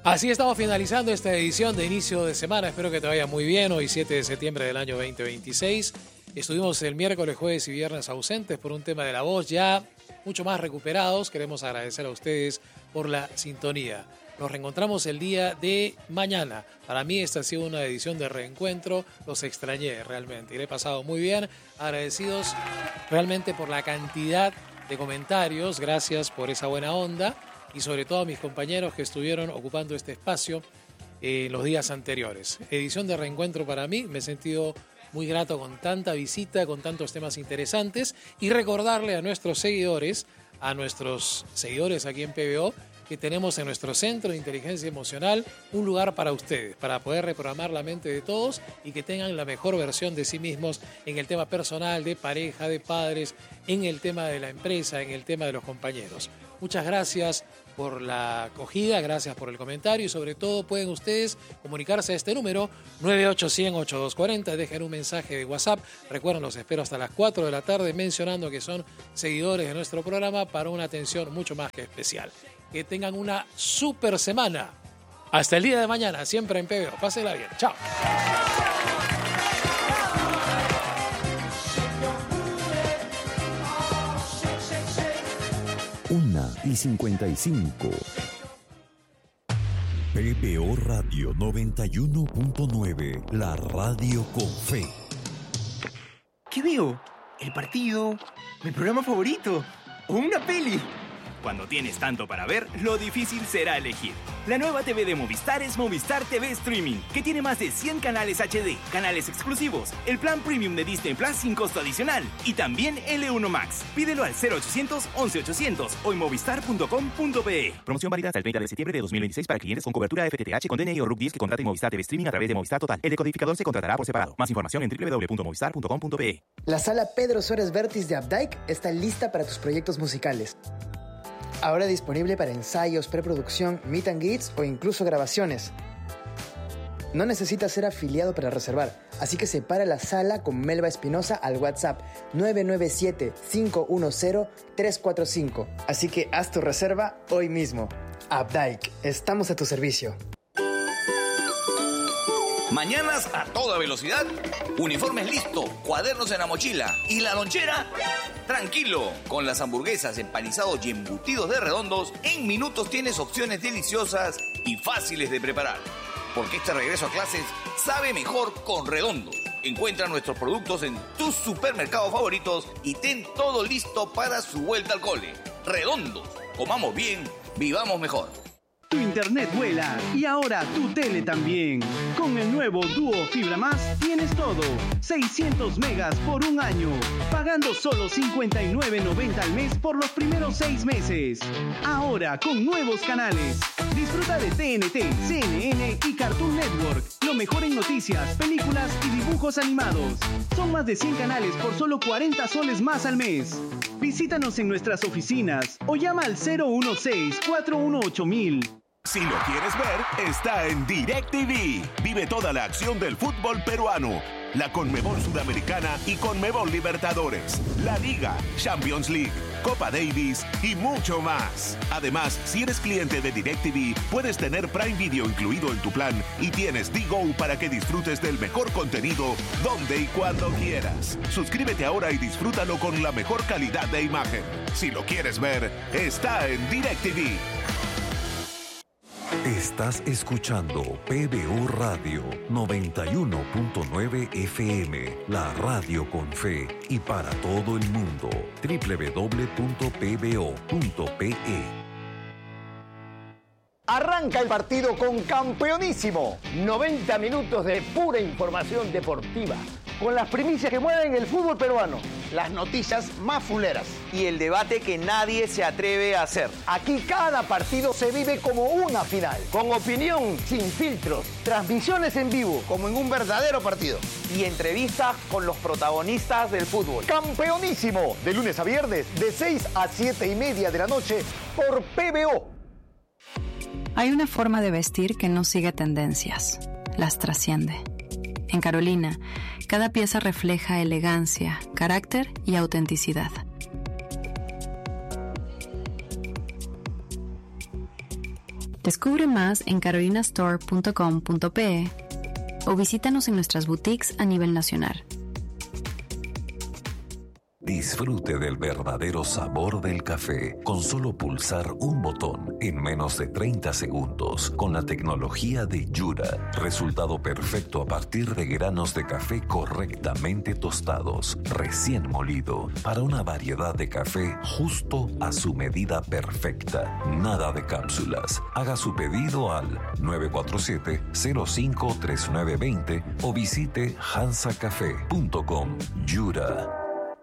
Así estamos finalizando esta edición de inicio de semana. Espero que te vaya muy bien. Hoy 7 de septiembre del año 2026. Estuvimos el miércoles, jueves y viernes ausentes por un tema de la voz, ya mucho más recuperados. Queremos agradecer a ustedes por la sintonía. Nos reencontramos el día de mañana. Para mí esta ha sido una edición de reencuentro. Los extrañé realmente y le he pasado muy bien. Agradecidos realmente por la cantidad de comentarios. Gracias por esa buena onda. Y sobre todo a mis compañeros que estuvieron ocupando este espacio en los días anteriores. Edición de reencuentro para mí. Me he sentido muy grato con tanta visita, con tantos temas interesantes. Y recordarle a nuestros seguidores aquí en PBO, que tenemos en nuestro Centro de Inteligencia Emocional un lugar para ustedes, para poder reprogramar la mente de todos y que tengan la mejor versión de sí mismos en el tema personal, de pareja, de padres, en el tema de la empresa, en el tema de los compañeros. Muchas gracias por la acogida, gracias por el comentario y sobre todo pueden ustedes comunicarse a este número 9800-8240, dejen un mensaje de WhatsApp. Recuerden, los espero hasta las 4 de la tarde mencionando que son seguidores de nuestro programa para una atención mucho más que especial. Que tengan una super semana. Hasta el día de mañana, siempre en PBO. Pásenla bien. Chao. 1:55. PBO Radio 91.9, la radio con fe. ¿Qué veo? ¿El partido? ¿Mi programa favorito? ¿O una peli? Cuando tienes tanto para ver, lo difícil será elegir. La nueva TV de Movistar es Movistar TV Streaming, que tiene más de 100 canales HD, canales exclusivos, el plan premium de Disney Plus sin costo adicional y también L1 Max. Pídelo al 0800 11 800 o en movistar.com.pe. Promoción válida hasta el 30 de septiembre de 2026 para clientes con cobertura FTTH con DNI o RUC 10 que contraten Movistar TV Streaming a través de Movistar Total. El decodificador se contratará por separado. Más información en www.movistar.com.pe. La sala Pedro Suárez Vértiz de Updike está lista para tus proyectos musicales. Ahora disponible para ensayos, preproducción, meet and greets o incluso grabaciones. No necesitas ser afiliado para reservar, así que separa la sala con Melba Espinosa al WhatsApp 997-510-345. Así que haz tu reserva hoy mismo. Updike, estamos a tu servicio. Mañanas a toda velocidad, uniformes listo, cuadernos en la mochila y la lonchera. Tranquilo, con las hamburguesas, empanizados y embutidos de Redondos, en minutos tienes opciones deliciosas y fáciles de preparar. Porque este regreso a clases sabe mejor con Redondos. Encuentra nuestros productos en tus supermercados favoritos y ten todo listo para su vuelta al cole. Redondos, comamos bien, vivamos mejor. Tu internet vuela y ahora tu tele también. Con el nuevo Duo Fibra Más tienes todo. 600 megas por un año. Pagando solo $59.90 al mes por los primeros 6 meses. Ahora con nuevos canales. Disfruta de TNT, CNN y Cartoon Network. Lo mejor en noticias, películas y dibujos animados. Son más de 100 canales por solo 40 soles más al mes. Visítanos en nuestras oficinas o llama al 016-418-1000. Si lo quieres ver, está en DirecTV. Vive toda la acción del fútbol peruano, la Conmebol Sudamericana y Conmebol Libertadores, la Liga, Champions League, Copa Davis y mucho más. Además, si eres cliente de DirecTV, puedes tener Prime Video incluido en tu plan y tienes D-Go para que disfrutes del mejor contenido donde y cuando quieras. Suscríbete ahora y disfrútalo con la mejor calidad de imagen. Si lo quieres ver, está en DirecTV. Estás escuchando PBO Radio 91.9 FM, la radio con fe y para todo el mundo. www.pbo.pe. Arranca el partido con Campeonísimo. 90 minutos de pura información deportiva, con las primicias que mueven el fútbol peruano, las noticias más fuleras y el debate que nadie se atreve a hacer. Aquí cada partido se vive como una final, con opinión sin filtros, transmisiones en vivo, como en un verdadero partido, y entrevistas con los protagonistas del fútbol. Campeonísimo, de lunes a viernes, de 6 a 7:30 de la noche, por PBO. Hay una forma de vestir que no sigue tendencias, las trasciende. En Carolina, cada pieza refleja elegancia, carácter y autenticidad. Descubre más en carolinastore.com.pe o visítanos en nuestras boutiques a nivel nacional. Disfrute del verdadero sabor del café con solo pulsar un botón en menos de 30 segundos con la tecnología de Yura. Resultado perfecto a partir de granos de café correctamente tostados, recién molido, para una variedad de café justo a su medida perfecta. Nada de cápsulas. Haga su pedido al 947-053920 o visite hansacafé.com. Yura.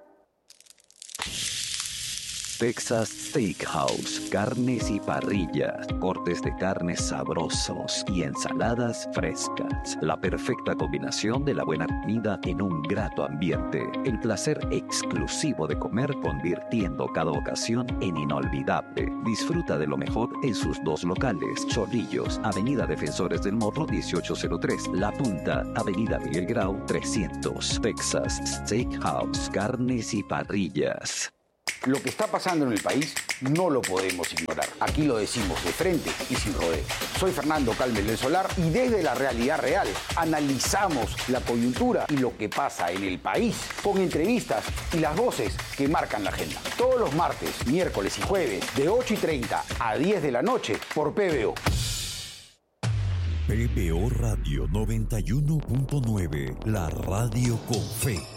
Texas Steakhouse, carnes y parrillas, cortes de carnes sabrosos y ensaladas frescas. La perfecta combinación de la buena comida en un grato ambiente. El placer exclusivo de comer, convirtiendo cada ocasión en inolvidable. Disfruta de lo mejor en sus dos locales: Chorrillos, Avenida Defensores del Morro 1803, La Punta, Avenida Miguel Grau 300. Texas Steakhouse, carnes y parrillas. Lo que está pasando en el país no lo podemos ignorar. Aquí lo decimos de frente y sin rodeo. Soy Fernando Calmes del Solar y desde la realidad real analizamos la coyuntura y lo que pasa en el país con entrevistas y las voces que marcan la agenda. Todos los martes, miércoles y jueves de 8:30 a 10 de la noche por PBO. PBO Radio 91.9, la radio con fe.